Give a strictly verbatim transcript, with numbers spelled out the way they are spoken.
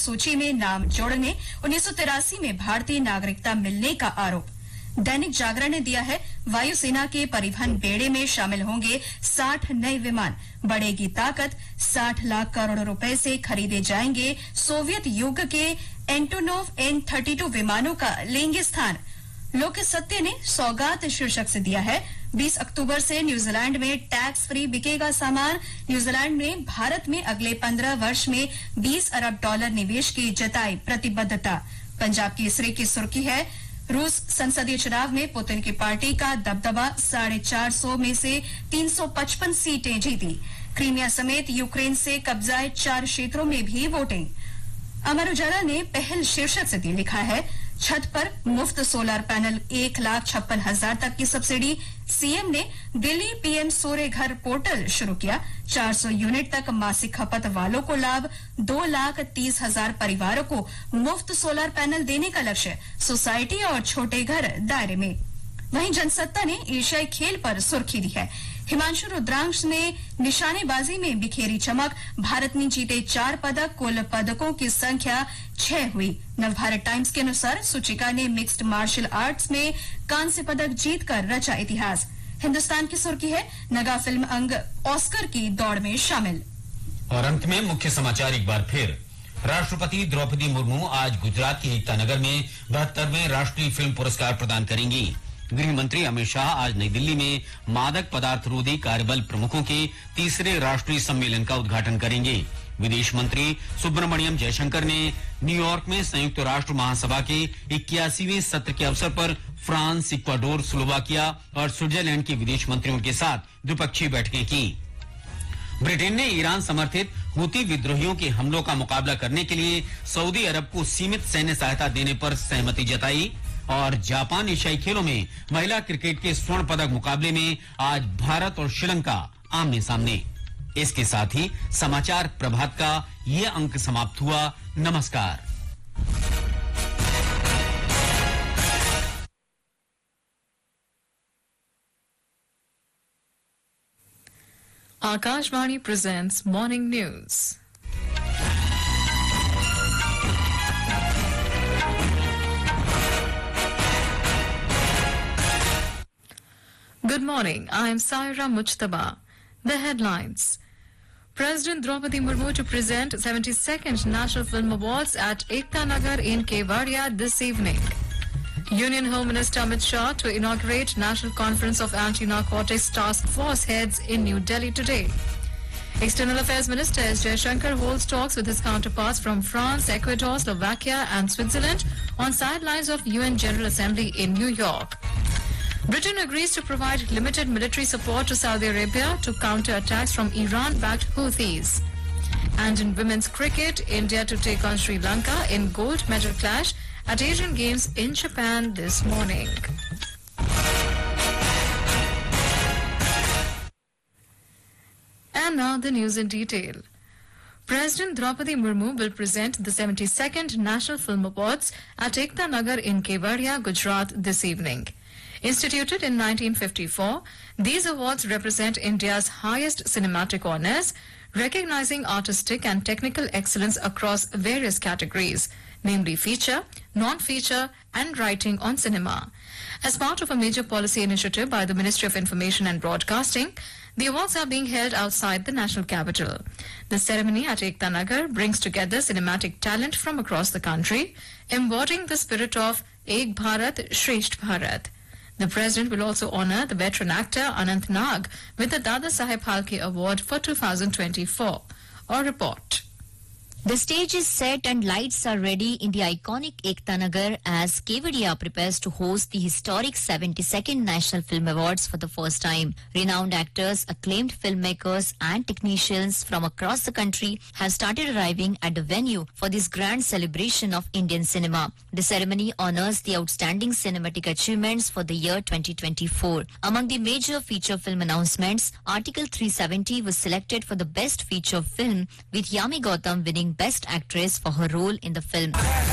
सूची में नाम जोड़ने, उन्नीस सौ तिरासी में भारतीय नागरिकता मिलने का आरोप। दैनिक जागरण ने दिया है वायुसेना के परिवहन बेड़े में शामिल होंगे साठ नए विमान, बढ़ेगी ताकत, साठ लाख करोड़ रुपए से खरीदे जाएंगे। सोवियत युग के एंटोनोव एन थर्टी टू विमानों का लेंगे स्थान। लोक सत्य ने सौगात शीर्षक से दिया है बीस अक्टूबर से न्यूजीलैंड में टैक्स फ्री बिकेगा सामान। न्यूजीलैंड ने भारत में अगले पंद्रह वर्ष में बीस अरब डॉलर निवेश की जताई प्रतिबद्धता। पंजाब केसरी की सुर्खी है रूस संसदीय चुनाव में पुतिन की पार्टी का दबदबा, साढ़े चार सौ में से तीन सौ पचपन सीटें जीती। क्रीमिया समेत यूक्रेन से कब्जाए चार क्षेत्रों में भी वोटिंग। अमर उजाला ने पहल शीर्षक से लिखा है छत पर मुफ्त सोलर पैनल, एक लाख छप्पन हजार तक की सब्सिडी। सीएम ने दिल्ली पीएम सूर्य घर पोर्टल शुरू किया, चार सौ यूनिट तक मासिक खपत वालों को लाभ, दो लाख तीस हजार परिवारों को मुफ्त सोलर पैनल देने का लक्ष्य। सोसाइटी और छोटे घर दायरे में। वहीं जनसत्ता ने एशियाई खेल पर सुर्खी दी है, हिमांशु रुद्रांश ने निशानेबाजी में बिखेरी चमक, भारत ने जीते चार पदक, कुल पदकों की संख्या छह हुई। नवभारत टाइम्स के अनुसार सुचिका ने मिक्स्ड मार्शल आर्ट्स में कांस्य पदक जीतकर रचा इतिहास। हिंदुस्तान की सुर्खी है नगा फिल्म अंग ऑस्कर की दौड़ में शामिल। और अंत में मुख्य समाचार एक बार फिर। राष्ट्रपति द्रौपदी मुर्मू आज गुजरात के एकता नगर में बहत्तरवें राष्ट्रीय फिल्म पुरस्कार प्रदान करेंगी। गृह मंत्री अमित शाह आज नई दिल्ली में मादक पदार्थ रोधी कार्यबल प्रमुखों के तीसरे राष्ट्रीय सम्मेलन का उद्घाटन करेंगे। विदेश मंत्री सुब्रमण्यम जयशंकर ने न्यूयॉर्क में संयुक्त राष्ट्र महासभा के इक्यासीवें सत्र के अवसर पर फ्रांस, इक्वाडोर, स्लोवाकिया और स्विट्जरलैंड के विदेश मंत्रियों के साथ द्विपक्षीय बैठकें की। ब्रिटेन ने ईरान समर्थित हुती विद्रोहियों के हमलों का मुकाबला करने के लिए सऊदी अरब को सीमित सैन्य सहायता देने पर सहमति जताई। और जापान एशियाई खेलों में महिला क्रिकेट के स्वर्ण पदक मुकाबले में आज भारत और श्रीलंका आमने सामने। इसके साथ ही समाचार प्रभात का ये अंक समाप्त हुआ। नमस्कार। Akashvani presents Morning News. Good morning. I am Saira Mujtaba. The headlines. President Draupadi Murmu to present seventy-second National Film Awards at Ekta Nagar in Kevadia this evening. Union Home Minister Amit Shah to inaugurate National Conference of Anti-Narcotics Task Force heads in New Delhi today. External Affairs Minister S. Jaishankar holds talks with his counterparts from France, Ecuador, Slovakia and Switzerland on sidelines of U N General Assembly in New York. Britain agrees to provide limited military support to Saudi Arabia to counter attacks from Iran-backed Houthis. And in women's cricket, India to take on Sri Lanka in gold medal clash at Asian Games in Japan this morning. And now the news in detail. President Draupadi Murmu will present the seventy-second National Film Awards at Ekta Nagar in Kevadia, Gujarat this evening. Instituted in nineteen fifty-four, these awards represent India's highest cinematic honors, recognizing artistic and technical excellence across various categories, namely feature, non-feature, and writing on cinema. As part of a major policy initiative by the Ministry of Information and Broadcasting, the awards are being held outside the national capital. The ceremony at Ekta Nagar brings together cinematic talent from across the country, embodying the spirit of Ek Bharat, Shresht Bharat. The President will also honor the veteran actor Anant Nag with the Dada Saheb Phalke Award for two thousand twenty-four. A report. The stage is set and lights are ready in the iconic Ekta Nagar as Kevadia prepares to host the historic seventy-second National Film Awards for the first time. Renowned actors, acclaimed filmmakers and technicians from across the country have started arriving at the venue for this grand celebration of Indian cinema. The ceremony honors the outstanding cinematic achievements for the year twenty twenty-four. Among the major feature film announcements, Article three seventy was selected for the best feature film, with Yami Gautam winning Best Actress for her role in the film.